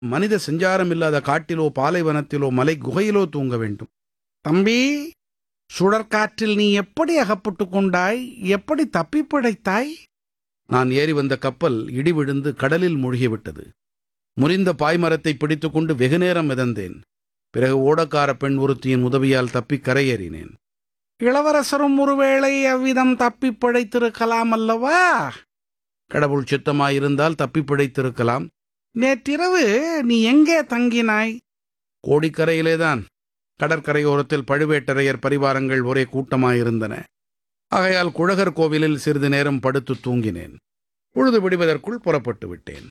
மனித சஞ்சாரம் இல்லாத காட்டிலோ பாலைவனத்திலோ மலை குகையிலோ தூங்க வேண்டும். தம்பி, சுழற்காற்றில் நீ எப்படி அகப்பட்டுக் கொண்டாய்? எப்படி தப்பிப் பிழைத்தாய்? நான் ஏறி வந்த கப்பல் இடி விழுந்து கடலில் மூழ்கிவிட்டது. முறிந்த பாய்மரத்தை பிடித்துக்கொண்டு வெகுநேரம் மிதந்தேன். பிறகு ஓடக்கார பெண் ஒருத்தியின் உதவியால் தப்பிக் கரையேறினேன். இளவரசரும் ஒருவேளை அவ்விதம் தப்பிப் பிழைத்திருக்கலாம் அல்லவா? கடவுள் சித்தமாயிருந்தால் தப்பிப் பிழைத்திருக்கலாம். நேற்றிரவு நீ எங்கே தங்கினாய்? கோடிக்கரையிலேதான். கடற்கரையோரத்தில் பழுவேட்டரையர் பரிவாரங்கள் ஒரே கூட்டமாயிருந்தன. ஆகையால் குழகர் கோவிலில் சிறிது நேரம் படுத்து தூங்கினேன். பொழுது விடுவதற்குள் புறப்பட்டு விட்டேன்.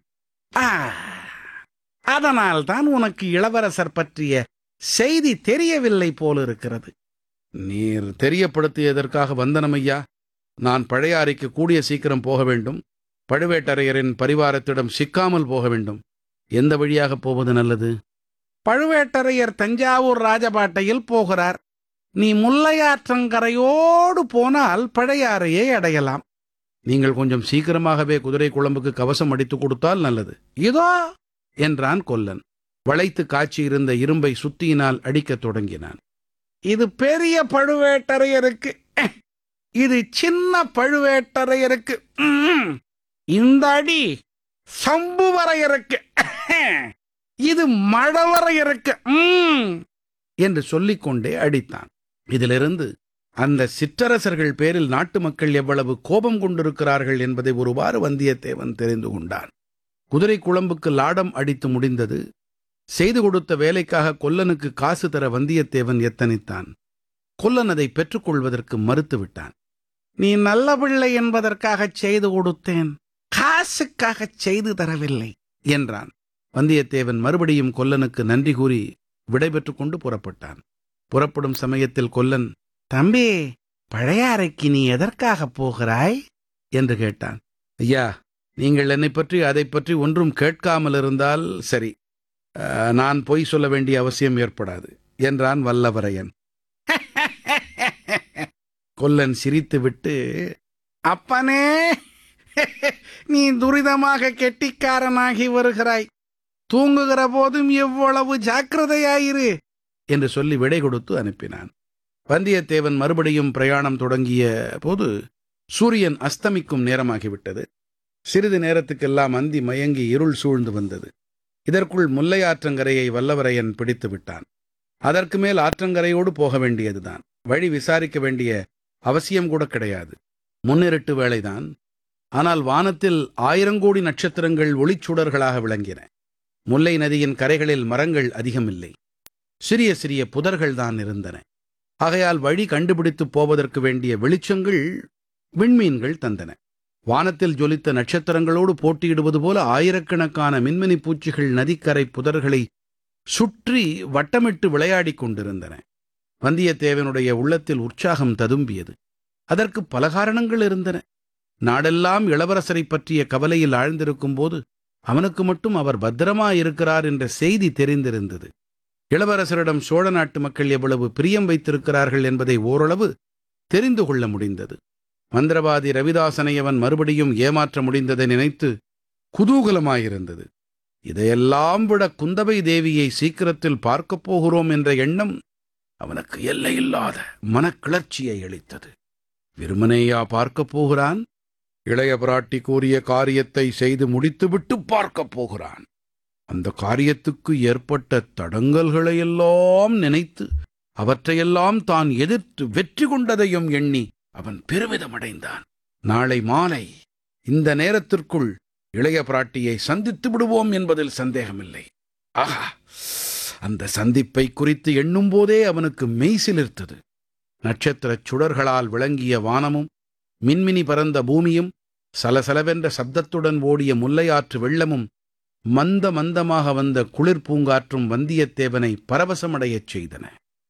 அதனால் தான் உனக்கு இளவரசர் பற்றிய செய்தி தெரியவில்லை போலிருக்கிறது. நீர் தெரியப்படுத்தியதற்காக வந்தனமையா. நான் பழையாறைக்கு கூடிய சீக்கிரம் போக வேண்டும். பழுவேட்டரையரின் பரிவாரத்திடம் சிக்காமல் போக வேண்டும். எந்த வழியாக போவது நல்லது? பழுவேட்டரையர் தஞ்சாவூர் ராஜபாட்டையில் போகிறார். நீ முல்லையாற்றங்கரையோடு போனால் பழையாறையை அடையலாம். நீங்கள் கொஞ்சம் சீக்கிரமாகவே குதிரை குழம்புக்கு கவசம் அடித்துக் கொடுத்தால் நல்லது. இதோ என்றான் கொல்லன். வளைத்து காய்ச்சியிருந்த இரும்பை சுத்தியினால் அடிக்கத் தொடங்கினான். இது பெரிய பழுவேட்டரையருக்கு, இது சின்ன பழுவேட்டரையருக்கு, இந்த அடி சம்புவரையருக்கு, இது மழவரையருக்கு என்று சொல்லிக்கொண்டே அடித்தான். இதிலிருந்து அந்த சிற்றரசர்கள் பேரில் நாட்டு மக்கள் எவ்வளவு கோபம் கொண்டிருக்கிறார்கள் என்பதை ஒருவாறு வந்தியத்தேவன் தெரிந்து கொண்டான். குதிரை குழம்புக்கு லாடம் அடித்து முடிந்தது. செய்து கொடுத்த வேலைக்காக கொல்லனுக்கு காசு தர வந்தியத்தேவன் எத்தனித்தான். கொல்லன் அதை பெற்றுக்கொள்வதற்கு மறுத்துவிட்டான். நீ நல்ல பிள்ளை என்பதற்காகச் செய்து கொடுத்தேன், காசுக்காகச் செய்து தரவில்லை என்றான். வந்தியத்தேவன் மறுபடியும் கொல்லனுக்கு நன்றி கூறி விடைபெற்றுக் கொண்டு புறப்பட்டான். புறப்படும் சமயத்தில் கொல்லன், தம்பி, பழையாறைக்கு நீ எதற்காக போகிறாய் என்று கேட்டான். ஐயா, நீங்கள் என்னை பற்றி அதை பற்றி ஒன்றும் கேட்காமல் இருந்தால் சரி, நான் பொய் சொல்ல வேண்டிய அவசியம் ஏற்படாது என்றான் வல்லவரையன். கொல்லன் சிரித்துவிட்டு, அப்பனே, நீ துரிதமாக கெட்டிக்காரனாகி வருகிறாய். தூங்குகிற போதும் எவ்வளவு ஜாக்கிரதையாயிரு என்று சொல்லி விடை கொடுத்து அனுப்பினான். வந்தியத்தேவன் மறுபடியும் பிரயாணம் தொடங்கிய போது சூரியன் அஸ்தமிக்கும் நேரமாகிவிட்டது. சிறிது நேரத்துக்கெல்லாம் அந்தி மயங்கி இருள் சூழ்ந்து வந்தது. இதற்குள் முல்லையாற்றங்கரையை வல்லவரையன் பிடித்து விட்டான். அதற்கு மேல் ஆற்றங்கரையோடு போக வேண்டியதுதான். வழி விசாரிக்க வேண்டிய அவசியம் கூட கிடையாது. முன்னிருட்டு வேளைதான். ஆனால் வானத்தில் 1000 கோடி நட்சத்திரங்கள் ஒளிச்சுடர்களாக விளங்கின. முல்லை நதியின் கரைகளில் மரங்கள் அதிகமில்லை. சிறிய சிறிய புதர்கள் தான் இருந்தன. ஆகையால் வழி கண்டுபிடித்து போவதற்கு வேண்டிய வெளிச்சங்கள் விண்மீன்கள் தந்தன. வானத்தில் ஜொலித்த நட்சத்திரங்களோடு போட்டியிடுவது போல ஆயிரக்கணக்கான மின்மினி பூச்சிகள் நதிக்கரை புதர்களை சுற்றி வட்டமிட்டு விளையாடிக் கொண்டிருந்தன. வந்தியத்தேவனுடைய உள்ளத்தில் உற்சாகம் ததும்பியது. அதற்கு பல காரணங்கள் இருந்தன. நாடெல்லாம் இளவரசரை பற்றிய கவலையில் ஆழ்ந்திருக்கும் போது அவனுக்கு மட்டும் அவர் பத்திரமாயிருக்கிறார் என்ற செய்தி தெரிந்திருந்தது. இளவரசரிடம் சோழ நாட்டு மக்கள் எவ்வளவு பிரியம் வைத்திருக்கிறார்கள் என்பதை ஓரளவு தெரிந்து கொள்ள முடிந்தது. மந்திரவாதி ரவிதாசனை அவன் மறுபடியும் ஏமாற்ற முடிந்ததை நினைத்து குதூகலமாயிருந்தது. இதையெல்லாம் விட குந்தவை தேவியை சீக்கிரத்தில் பார்க்கப் போகிறோம் என்ற எண்ணம் அவனுக்கு எல்லையில்லாத மனக்கிளர்ச்சியை அளித்தது. விருமனேயா பார்க்கப் போகிறான்? இளைய பிராட்டி கூறிய காரியத்தை செய்து முடித்துவிட்டு பார்க்கப் போகிறான். அந்த காரியத்துக்கு ஏற்பட்ட தடங்கல்களையெல்லாம் நினைத்து அவற்றையெல்லாம் தான் எதிர்த்து வெற்றி கொண்டதையும் எண்ணி அவன் பெருமிதமடைந்தான். நாளை மாலை இந்த நேரத்திற்குள் இளைய பிராட்டியை சந்தித்து விடுவோம் என்பதில் சந்தேகமில்லை. ஆஹா, அந்த சந்திப்பை குறித்து எண்ணும் போதே அவனுக்கு மெய்சிலிர்த்தது. நட்சத்திரச் சுடர்களால் விளங்கிய வானமும் மின்மினி பரந்த பூமியும் சலசலவென்ற சப்தத்துடன் ஓடிய முல்லையாற்று வெள்ளமும் மந்த மந்தமாக வந்த குளிர் பூங்காற்றும் வந்தியத்தேவனை பரவசமடையச் செய்தன.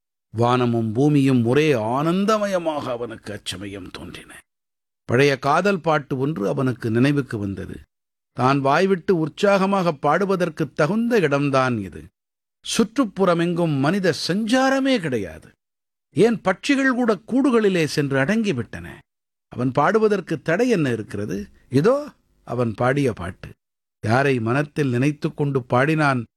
வானமும் பூமியும் ஒரே ஆனந்தமயமாக அவனுக்கு அச்சமயம் தோன்றின. பழைய காதல் பாட்டு ஒன்று அவனுக்கு நினைவுக்கு வந்தது. தான் வாய்விட்டு உற்சாகமாக பாடுவதற்கு தகுந்த இடம்தான் இது. சுற்றுப்புறமெங்கும் மனித சஞ்சாரமே கிடையாது. ஏன் பட்சிகள் கூட கூடுகளிலே சென்று அடங்கிவிட்டன. அவன் பாடுவதற்கு தடை என்ன இருக்கிறது? இதோ அவன் பாடிய பாட்டு. யாரை மனத்தில் நினைத்து கொண்டு பாடினான்